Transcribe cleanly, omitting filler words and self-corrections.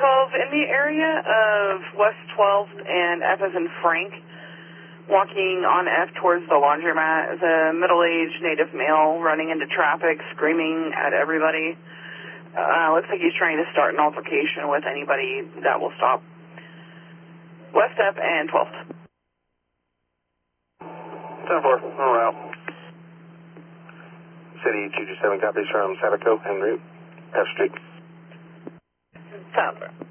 in the area of West 12th and F as in Frank, walking on F towards the laundromat, is a middle-aged native male running into traffic, screaming at everybody. Looks like he's trying to start an altercation with anybody that will stop. West F and 12th. 10-4, en route. City 227 copies from Satico en route, F Street. Sounds right.